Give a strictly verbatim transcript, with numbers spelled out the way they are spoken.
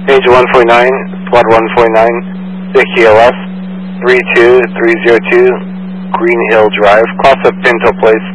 Page one forty-nine, squad one forty-nine, Vicky L S, three two three zero two, Green Hill Drive, cross up Pinto Place,